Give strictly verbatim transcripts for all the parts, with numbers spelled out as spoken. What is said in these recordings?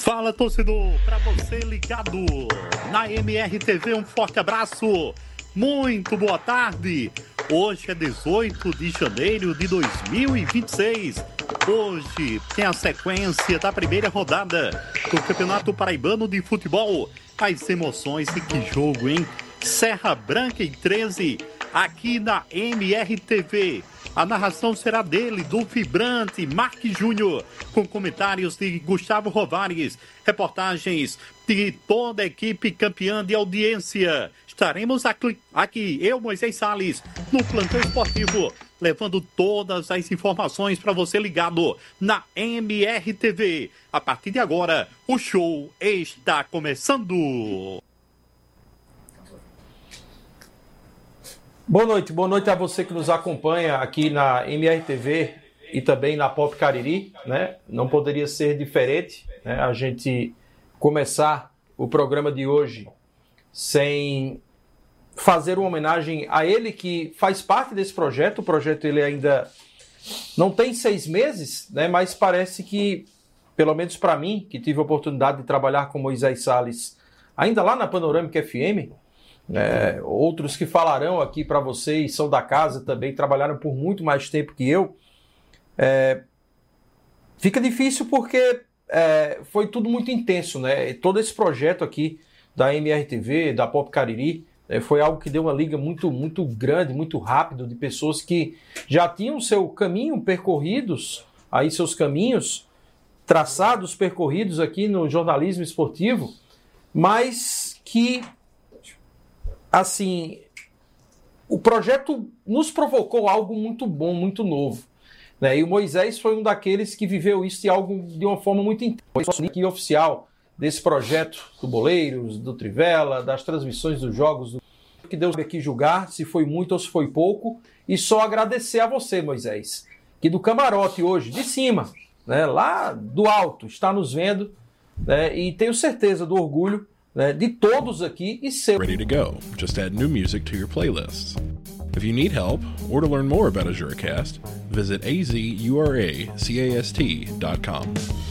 Fala, torcedor, para você ligado na M R T V, um forte abraço, muito boa tarde. Hoje é dezoito de janeiro de dois mil e vinte e seis. Hoje tem a sequência da primeira rodada do Campeonato Paraibano de Futebol. As emoções e que jogo, hein? Serra Branca em treze, aqui na M R T V. A narração será dele, do vibrante Marques Júnior, com comentários de Gustavo Rovares, reportagens de toda a equipe campeã de audiência. Estaremos aqui, aqui eu, Moisés Salles, no Plantão Esportivo, levando todas as informações para você ligado na M R T V. A partir de agora, o show está começando. Boa noite, boa noite a você que nos acompanha aqui na M R T V e também na Pop Cariri, né? Não poderia ser diferente, né? A gente começar o programa de hoje sem fazer uma homenagem a ele que faz parte desse projeto. O projeto ele ainda não tem seis meses, né? Mas parece que, pelo menos para mim, que tive a oportunidade de trabalhar com Moisés Salles ainda lá na Panorâmica F M, É, outros que falarão aqui para vocês, são da casa também, trabalharam por muito mais tempo que eu. É, fica difícil porque é, foi tudo muito intenso, né? Todo esse projeto aqui da M R T V, da Pop Cariri, é, foi algo que deu uma liga muito, muito grande, muito rápido, de pessoas que já tinham seu caminho percorridos, aí seus caminhos traçados, percorridos aqui no jornalismo esportivo, mas que assim, o projeto nos provocou algo muito bom, muito novo, né? E o Moisés foi um daqueles que viveu isso de, algo, de uma forma muito intensa. Foi o oficial desse projeto do Boleiros, do Trivela, das transmissões dos jogos, do... que Deus veio aqui julgar se foi muito ou se foi pouco, e só agradecer a você, Moisés, que do camarote hoje, de cima, né, lá do alto, está nos vendo, né, e tenho certeza do orgulho, né, de todos aqui e seu. Ready to go. Just add new music to your playlists. If you need help or to learn more about AzureCast, visit a z u r a c a s t dot com.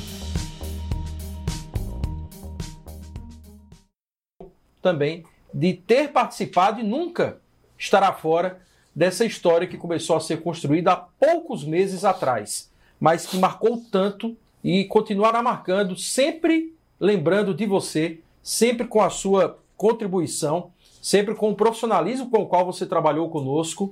Também de ter participado e nunca estará fora dessa história que começou a ser construída há poucos meses atrás, mas que marcou tanto e continuará marcando, sempre lembrando de você, sempre com a sua contribuição, sempre com o profissionalismo com o qual você trabalhou conosco,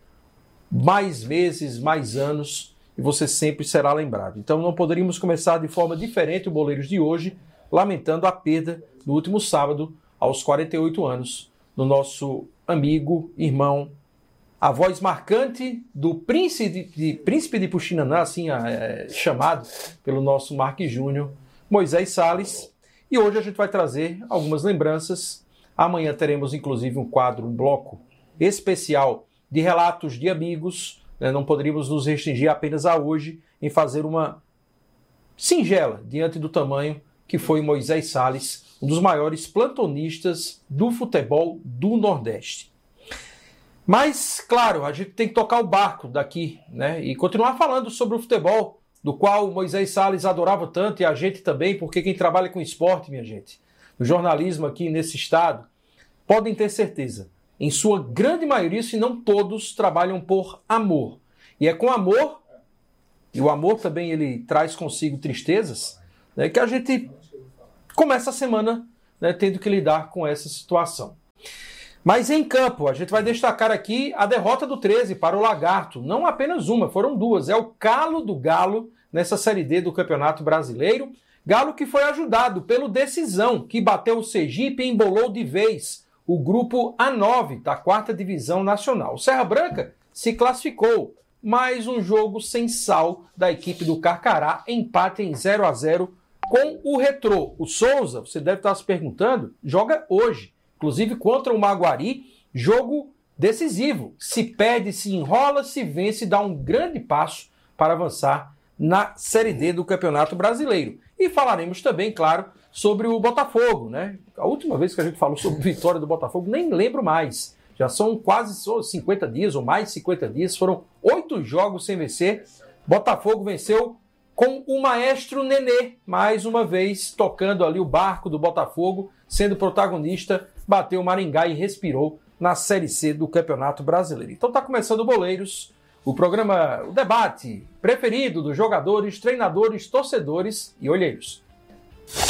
mais meses, mais anos, e você sempre será lembrado. Então não poderíamos começar de forma diferente o Boleiros de hoje, lamentando a perda no último sábado, aos quarenta e oito anos, do nosso amigo, irmão, a voz marcante do príncipe de, príncipe de Puxinanã, assim é, chamado pelo nosso Marques Júnior, Moisés Salles. E hoje a gente vai trazer algumas lembranças. Amanhã teremos, inclusive, um quadro, um bloco especial de relatos de amigos. Né? Não poderíamos nos restringir apenas a hoje em fazer uma singela diante do tamanho que foi Moisés Salles, um dos maiores plantonistas do futebol do Nordeste. Mas, claro, a gente tem que tocar o barco daqui, né? E continuar falando sobre o futebol, do qual o Moisés Salles adorava tanto, e a gente também, porque quem trabalha com esporte, minha gente, no jornalismo aqui nesse estado, podem ter certeza, em sua grande maioria, se não todos, trabalham por amor. E é com amor, e o amor também ele traz consigo tristezas, né, que a gente começa a semana, né, tendo que lidar com essa situação. Mas em campo, a gente vai destacar aqui a derrota do treze para o Lagarto. Não apenas uma, foram duas. É o calo do Galo nessa Série D do Campeonato Brasileiro. Galo que foi ajudado pelo Decisão, que bateu o Sergipe e embolou de vez o grupo A nove da quarta Divisão Nacional. O Serra Branca se classificou. Mais um jogo sem sal da equipe do Carcará. Empate em zero a zero com o Retrô. O Souza, você deve estar se perguntando, joga hoje. Inclusive contra o Maguari, jogo decisivo. Se perde, se enrola, se vence, dá um grande passo para avançar na Série D do Campeonato Brasileiro. E falaremos também, claro, sobre o Botafogo, né? A última vez que a gente falou sobre a vitória do Botafogo, nem lembro mais. Já são quase cinquenta dias ou mais de cinquenta dias, foram oito jogos sem vencer. Botafogo venceu com o maestro Nenê, mais uma vez tocando ali o barco do Botafogo, sendo protagonista, bateu o Maringá e respirou na Série C do Campeonato Brasileiro. Então tá começando o Boleiros, o programa, o debate preferido dos jogadores, treinadores, torcedores e olheiros.